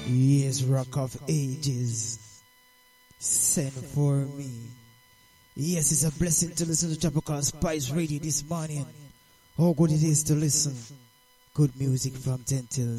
Yes, Rock of Ages, send for me. Yes, it's a blessing to listen to Tropical Spice Radio this morning. How good it is to listen. Good music from 10 till